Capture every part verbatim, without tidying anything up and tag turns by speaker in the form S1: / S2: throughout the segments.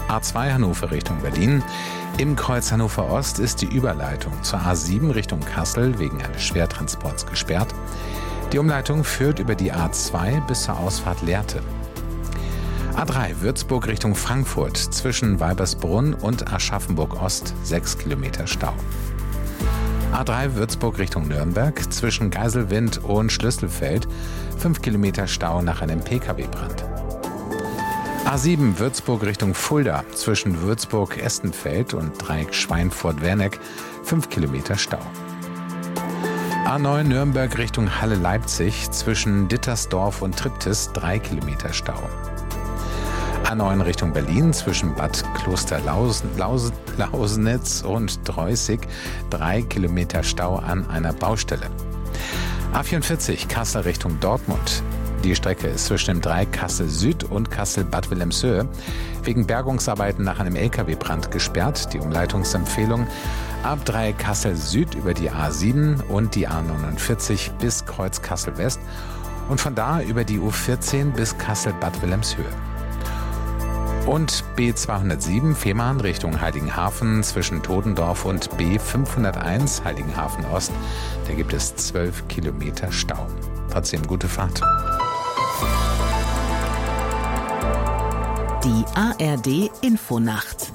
S1: A zwei Hannover Richtung Berlin. Im Kreuz Hannover Ost ist die Überleitung zur A sieben Richtung Kassel wegen eines Schwertransports gesperrt. Die Umleitung führt über die A zwei bis zur Ausfahrt Lehrte. A drei Würzburg Richtung Frankfurt zwischen Weibersbrunn und Aschaffenburg Ost sechs Kilometer Stau. A drei Würzburg Richtung Nürnberg zwischen Geiselwind und Schlüsselfeld fünf Kilometer Stau nach einem P K W-Brand. A sieben Würzburg Richtung Fulda zwischen Würzburg-Estenfeld und Dreieck Schweinfurt-Werneck fünf Kilometer Stau. A neun Nürnberg Richtung Halle-Leipzig zwischen Dittersdorf und Triptis drei Kilometer Stau. A neun Richtung Berlin zwischen Bad Klosterlausnitz und Dreußig drei Kilometer Stau an einer Baustelle. A vierundvierzig Kassel Richtung Dortmund. Die Strecke ist zwischen dem Dreieck Kassel Süd und Kassel-Bad Wilhelmshöhe wegen Bergungsarbeiten nach einem L K W-Brand gesperrt. Die Umleitungsempfehlung ab Dreieck Kassel Süd über die A sieben und die A neunundvierzig bis Kreuz Kassel West und von da über die U vierzehn bis Kassel-Bad Wilhelmshöhe. Und B zweihundertsieben Fehmarn Richtung Heiligenhafen zwischen Todendorf und B fünfhunderteins Heiligenhafen Ost. Da gibt es zwölf Kilometer Stau. Trotzdem gute Fahrt.
S2: Die A R D Infonacht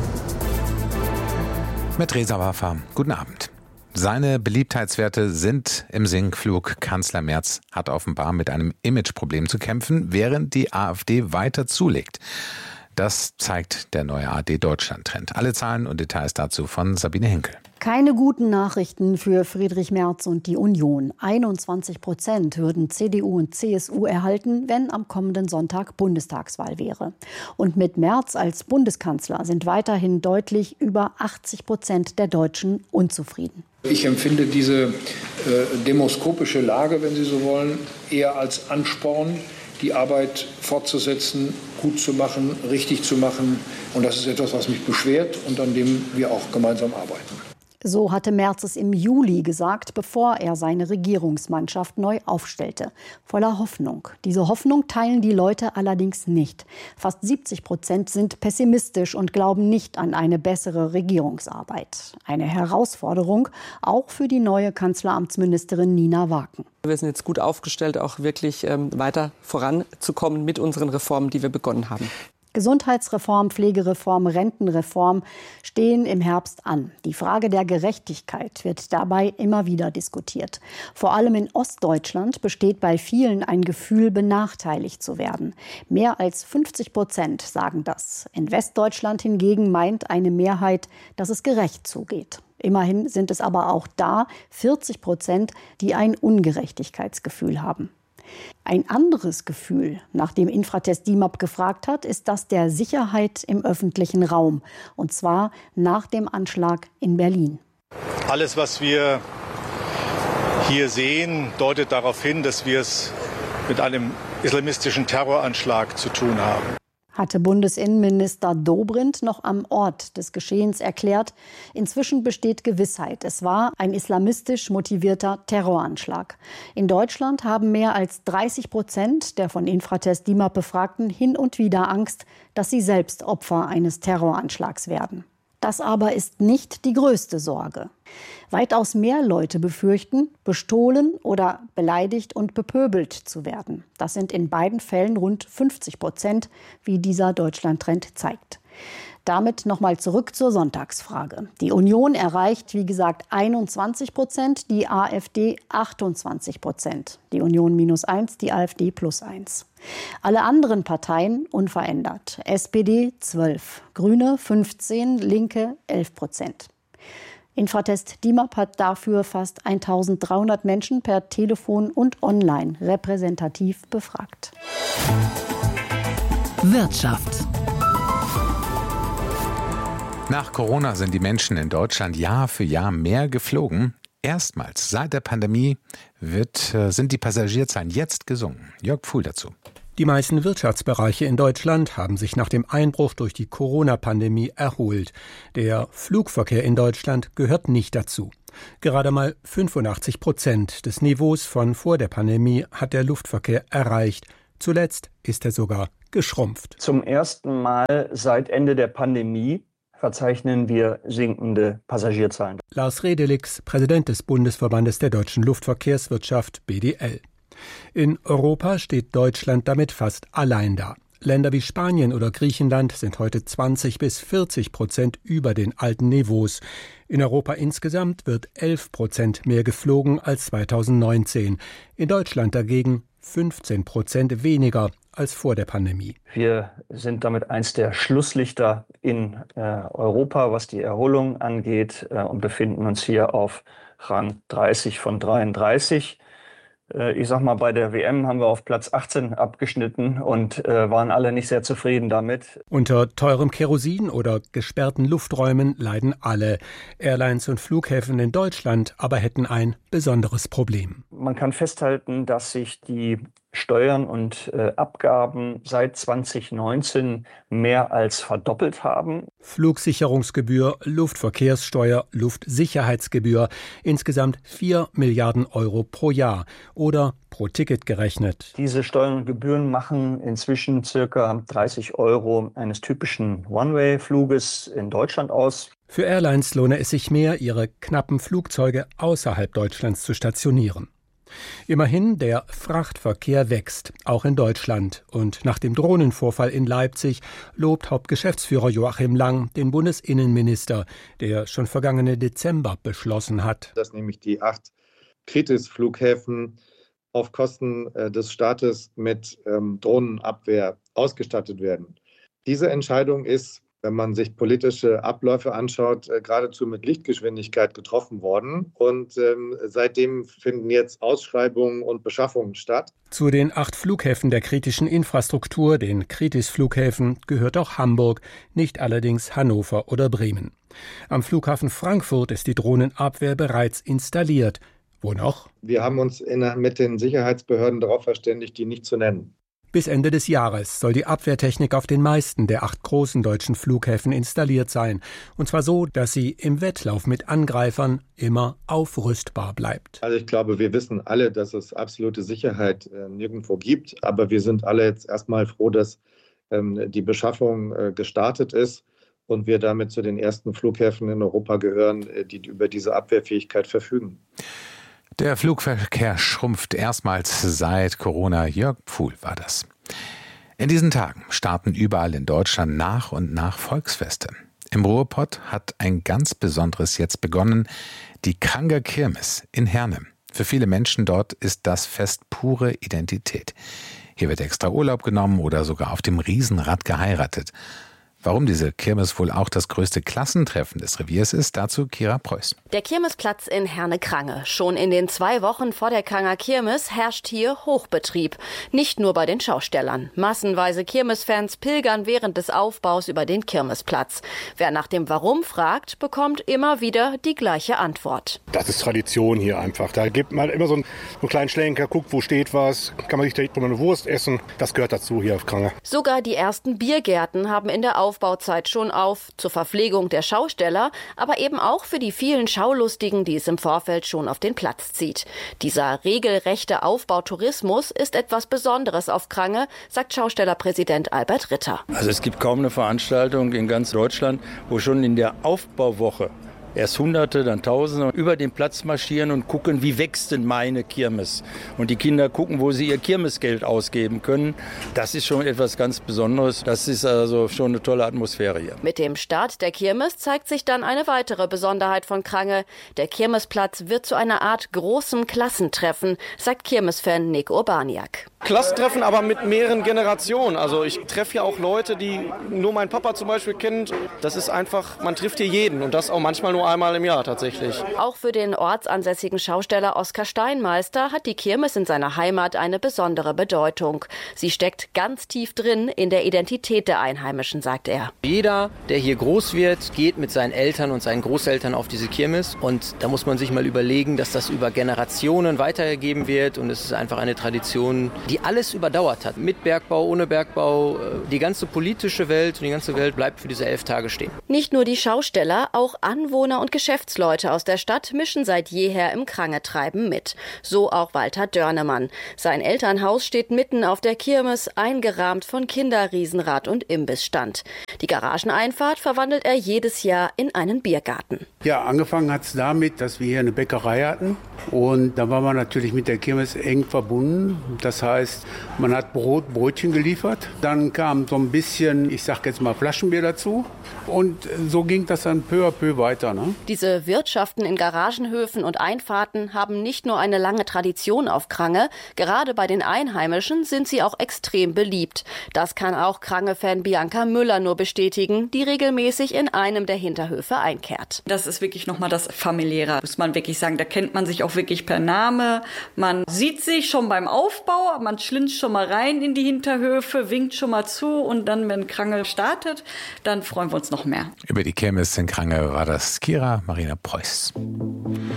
S1: Mit Reza Waffa. Guten Abend. Seine Beliebtheitswerte sind im Sinkflug. Kanzler Merz hat offenbar mit einem Imageproblem zu kämpfen, während die AfD weiter zulegt. Das zeigt der neue A R D-Deutschland-Trend. Alle Zahlen und Details dazu von Sabine Henkel.
S3: Keine guten Nachrichten für Friedrich Merz und die Union. einundzwanzig Prozent würden C D U und C S U erhalten, wenn am kommenden Sonntag Bundestagswahl wäre. Und mit Merz als Bundeskanzler sind weiterhin deutlich über achtzig Prozent der Deutschen unzufrieden.
S4: Ich empfinde diese äh, demoskopische Lage, wenn Sie so wollen, eher als Ansporn, die Arbeit fortzusetzen, gut zu machen, richtig zu machen. Und das ist etwas, was mich beschwert und an dem wir auch gemeinsam arbeiten.
S3: So hatte Merz es im Juli gesagt, bevor er seine Regierungsmannschaft neu aufstellte. Voller Hoffnung. Diese Hoffnung teilen die Leute allerdings nicht. Fast siebzig Prozent sind pessimistisch und glauben nicht an eine bessere Regierungsarbeit. Eine Herausforderung auch für die neue Kanzleramtsministerin Nina Waken.
S5: Wir sind jetzt gut aufgestellt, auch wirklich ähm, weiter voranzukommen mit unseren Reformen, die wir begonnen haben.
S3: Gesundheitsreform, Pflegereform, Rentenreform stehen im Herbst an. Die Frage der Gerechtigkeit wird dabei immer wieder diskutiert. Vor allem in Ostdeutschland besteht bei vielen ein Gefühl, benachteiligt zu werden. Mehr als fünfzig Prozent sagen das. In Westdeutschland hingegen meint eine Mehrheit, dass es gerecht zugeht. Immerhin sind es aber auch da vierzig Prozent, die ein Ungerechtigkeitsgefühl haben. Ein anderes Gefühl, nach dem Infratest D I M A P gefragt hat, ist das der Sicherheit im öffentlichen Raum. Und zwar nach dem Anschlag in Berlin.
S6: Alles, was wir hier sehen, deutet darauf hin, dass wir es mit einem islamistischen Terroranschlag zu tun haben.
S3: Hatte Bundesinnenminister Dobrindt noch am Ort des Geschehens erklärt. Inzwischen besteht Gewissheit. Es war ein islamistisch motivierter Terroranschlag. In Deutschland haben mehr als dreißig Prozent der von Infratest D I M A P Befragten hin und wieder Angst, dass sie selbst Opfer eines Terroranschlags werden. Das aber ist nicht die größte Sorge. Weitaus mehr Leute befürchten, bestohlen oder beleidigt und bepöbelt zu werden. Das sind in beiden Fällen rund fünfzig Prozent, wie dieser Deutschland-Trend zeigt. Damit nochmal zurück zur Sonntagsfrage. Die Union erreicht, wie gesagt, einundzwanzig Prozent, die AfD achtundzwanzig Prozent. Die Union minus eins, die AfD plus eins. Alle anderen Parteien unverändert. S P D zwölf, Grüne fünfzehn, Linke elf Prozent. Infratest D I M A P hat dafür fast eintausenddreihundert Menschen per Telefon und online repräsentativ befragt.
S2: Wirtschaft.
S1: Nach Corona sind die Menschen in Deutschland Jahr für Jahr mehr geflogen. Erstmals seit der Pandemie wird, sind die Passagierzahlen jetzt gesunken. Jörg Pfuhl dazu.
S7: Die meisten Wirtschaftsbereiche in Deutschland haben sich nach dem Einbruch durch die Corona-Pandemie erholt. Der Flugverkehr in Deutschland gehört nicht dazu. Gerade mal fünfundachtzig Prozent des Niveaus von vor der Pandemie hat der Luftverkehr erreicht. Zuletzt ist er sogar geschrumpft.
S8: Zum ersten Mal seit Ende der Pandemie verzeichnen wir sinkende Passagierzahlen.
S7: Lars Redelix, Präsident des Bundesverbandes der deutschen Luftverkehrswirtschaft B D L. In Europa steht Deutschland damit fast allein da. Länder wie Spanien oder Griechenland sind heute zwanzig bis vierzig Prozent über den alten Niveaus. In Europa insgesamt wird elf Prozent mehr geflogen als zweitausendneunzehn. In Deutschland dagegen fünfzehn Prozent weniger als vor der Pandemie.
S8: Wir sind damit eins der Schlusslichter in äh, Europa, was die Erholung angeht, äh, und befinden uns hier auf Rang dreißig von dreiunddreißig. Ich sag mal, bei der W M haben wir auf Platz achtzehn abgeschnitten und äh, waren alle nicht sehr zufrieden damit.
S7: Unter teurem Kerosin oder gesperrten Lufträumen leiden alle. Airlines und Flughäfen in Deutschland aber hätten ein besonderes Problem.
S8: Man kann festhalten, dass sich die Steuern und äh, Abgaben seit zweitausendneunzehn mehr als verdoppelt haben.
S7: Flugsicherungsgebühr, Luftverkehrssteuer, Luftsicherheitsgebühr, insgesamt vier Milliarden Euro pro Jahr oder pro Ticket gerechnet.
S8: Diese Steuern und Gebühren machen inzwischen circa dreißig Euro eines typischen One-Way-Fluges in Deutschland aus.
S7: Für Airlines lohne es sich mehr, ihre knappen Flugzeuge außerhalb Deutschlands zu stationieren. Immerhin, der Frachtverkehr wächst, auch in Deutschland. Und nach dem Drohnenvorfall in Leipzig lobt Hauptgeschäftsführer Joachim Lang den Bundesinnenminister, der schon vergangenen Dezember beschlossen hat,
S9: dass nämlich die acht Kritis-Flughäfen auf Kosten äh, des Staates mit ähm, Drohnenabwehr ausgestattet werden. Diese Entscheidung ist, wenn man sich politische Abläufe anschaut, äh, geradezu mit Lichtgeschwindigkeit getroffen worden. Und ähm, seitdem finden jetzt Ausschreibungen und Beschaffungen statt.
S7: Zu den acht Flughäfen der kritischen Infrastruktur, den Kritis-Flughäfen, gehört auch Hamburg, nicht allerdings Hannover oder Bremen. Am Flughafen Frankfurt ist die Drohnenabwehr bereits installiert. Wo noch?
S9: Wir haben uns in, mit den Sicherheitsbehörden darauf verständigt, die nicht zu nennen.
S7: Bis Ende des Jahres soll die Abwehrtechnik auf den meisten der acht großen deutschen Flughäfen installiert sein. Und zwar so, dass sie im Wettlauf mit Angreifern immer aufrüstbar bleibt.
S9: Also ich glaube, wir wissen alle, dass es absolute Sicherheit äh, nirgendwo gibt. Aber wir sind alle jetzt erstmal froh, dass ähm, die Beschaffung äh, gestartet ist und wir damit zu den ersten Flughäfen in Europa gehören, äh, die über diese Abwehrfähigkeit verfügen.
S1: Der Flugverkehr schrumpft erstmals seit Corona. Jörg Pfuhl war das. In diesen Tagen starten überall in Deutschland nach und nach Volksfeste. Im Ruhrpott hat ein ganz besonderes jetzt begonnen, die Kranger Kirmes in Herne. Für viele Menschen dort ist das Fest pure Identität. Hier wird extra Urlaub genommen oder sogar auf dem Riesenrad geheiratet. Warum diese Kirmes wohl auch das größte Klassentreffen des Reviers ist, dazu Kira Preuß.
S10: Der Kirmesplatz in Herne-Krange. Schon in den zwei Wochen vor der Kranger Kirmes herrscht hier Hochbetrieb. Nicht nur bei den Schaustellern. Massenweise Kirmesfans pilgern während des Aufbaus über den Kirmesplatz. Wer nach dem Warum fragt, bekommt immer wieder die gleiche Antwort.
S11: Das ist Tradition hier einfach. Da gibt man immer so einen, so einen kleinen Schlenker, guckt, wo steht was, kann man sich direkt mal eine Wurst essen. Das gehört dazu hier auf Krange.
S10: Sogar die ersten Biergärten haben in der Aufbauzeit schon auf, zur Verpflegung der Schausteller, aber eben auch für die vielen Schaulustigen, die es im Vorfeld schon auf den Platz zieht. Dieser regelrechte Aufbautourismus ist etwas Besonderes auf Krange, sagt Schaustellerpräsident Albert Ritter.
S12: Also es gibt kaum eine Veranstaltung in ganz Deutschland, wo schon in der Aufbauwoche erst Hunderte, dann Tausende über den Platz marschieren und gucken, wie wächst denn meine Kirmes? Und die Kinder gucken, wo sie ihr Kirmesgeld ausgeben können. Das ist schon etwas ganz Besonderes. Das ist also schon eine tolle Atmosphäre hier.
S10: Mit dem Start der Kirmes zeigt sich dann eine weitere Besonderheit von Krange. Der Kirmesplatz wird zu einer Art großem Klassentreffen, sagt Kirmesfan Nick Urbaniak.
S13: Klassentreffen, aber mit mehreren Generationen. Also ich treffe ja auch Leute, die nur mein Papa zum Beispiel kennt. Das ist einfach, man trifft hier jeden und das auch manchmal nur einmal im Jahr tatsächlich.
S10: Auch für den ortsansässigen Schausteller Oskar Steinmeister hat die Kirmes in seiner Heimat eine besondere Bedeutung. Sie steckt ganz tief drin in der Identität der Einheimischen, sagt er.
S14: Jeder, der hier groß wird, geht mit seinen Eltern und seinen Großeltern auf diese Kirmes. Und da muss man sich mal überlegen, dass das über Generationen weitergegeben wird. Und es ist einfach eine Tradition, die alles überdauert hat. Mit Bergbau, ohne Bergbau, die ganze politische Welt und die ganze Welt bleibt für diese elf Tage stehen.
S10: Nicht nur die Schausteller, auch Anwohner und Geschäftsleute aus der Stadt mischen seit jeher im Krangetreiben mit. So auch Walter Dörnemann. Sein Elternhaus steht mitten auf der Kirmes, eingerahmt von Kinderriesenrad und Imbissstand. Die Garageneinfahrt verwandelt er jedes Jahr in einen Biergarten.
S15: Ja, angefangen hat es damit, dass wir hier eine Bäckerei hatten. Und da war man natürlich mit der Kirmes eng verbunden. Das heißt, man hat Brot, Brötchen geliefert. Dann kam so ein bisschen, ich sag jetzt mal, Flaschenbier dazu. Und so ging das dann peu à peu weiter. Ne?
S10: Diese Wirtschaften in Garagenhöfen und Einfahrten haben nicht nur eine lange Tradition auf Krange. Gerade bei den Einheimischen sind sie auch extrem beliebt. Das kann auch Krange-Fan Bianca Müller nur bestätigen, die regelmäßig in einem der Hinterhöfe einkehrt.
S16: Das ist wirklich nochmal das Familiäre, muss man wirklich sagen. Da kennt man sich auch wirklich per Name. Man sieht sich schon beim Aufbau, man schlünzt schon mal rein in die Hinterhöfe, winkt schon mal zu und dann, wenn Krange startet, dann freuen wir uns noch mehr.
S1: Über die Kirmes in Krange war das Kira Marina Preuß.